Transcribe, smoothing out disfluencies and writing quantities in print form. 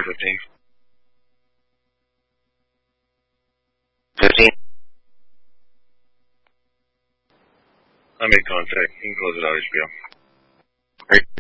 15. 15. I made contact. You can close it out, HBO. Great.